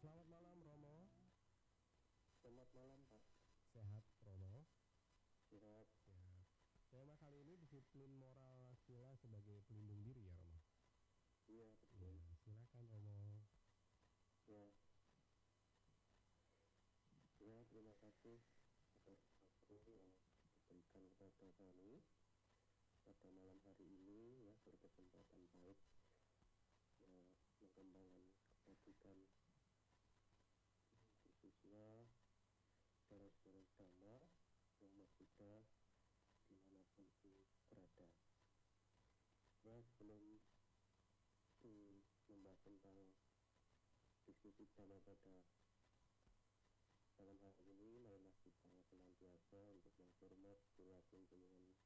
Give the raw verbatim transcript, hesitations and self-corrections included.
Selamat malam Romo. Selamat malam Pak. Sehat Romo? Sehat. Sehat. Tema kali ini disiplin moral sila sebagai pelindung diri ya Romo? Iya betul. Ya, silakan Romo. Ya. Ya terima kasih atas waktu yang diberikan kepada kami pada malam hari ini, ya, berkesempatan baik ya mengembangkan kebajikan khususnya saudara-saudara sama umat kita dimanapun berada. Ya sebelum hmm, membahas tentang diskusi sama pada malam hari ini, marilah kita senantiasa untuk menghormat perilaku dengan